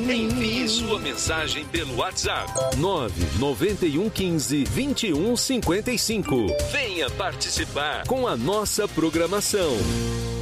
Envie sua mensagem pelo WhatsApp 99115-2155. Venha participar Com a nossa programação.